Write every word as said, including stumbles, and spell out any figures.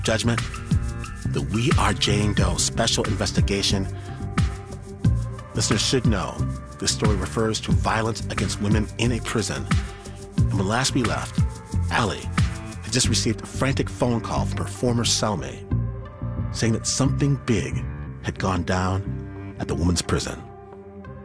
Judgment, the We Are Jane Doe special investigation. Listeners should know this story refers to violence against women in a prison. And when last we left, Allie had just received a frantic phone call from her former cellmate saying that something big had gone down at the woman's prison.